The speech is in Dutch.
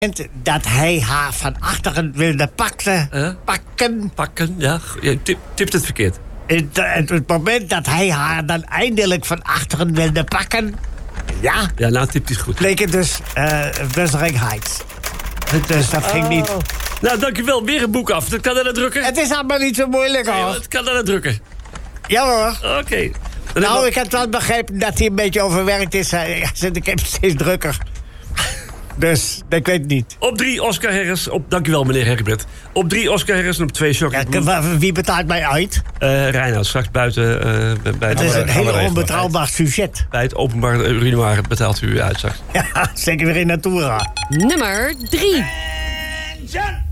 dat hij haar van achteren wilde pakken. Pakken, ja. Je tipt het verkeerd. Het moment dat hij haar dan eindelijk van achteren wilde pakken... Ja, nou tipt hij het goed. bleek het dus Wuthering Heights. Dus dat ging niet. Nou, dankjewel. Weer een boek af. Dat kan er naar drukken. Het is allemaal niet zo moeilijk, hoor. Het kan er naar drukken. Ja, hoor. Oké. Nou, ik heb wel begrepen dat hij een beetje overwerkt is. Ik heb steeds drukker. Dus, ik weet het niet. Op 3 Oscar Harris. Dankjewel, meneer Herbert. Op 3 Oscar Harris en op 2 Chocolate. Wie betaalt mij uit? Reinoud, straks buiten... bij het is een heel onbetrouwbaar sujet. Bij het openbaar urinoir betaalt u uit straks. Ja, zeker weer in Natura. Nummer 3.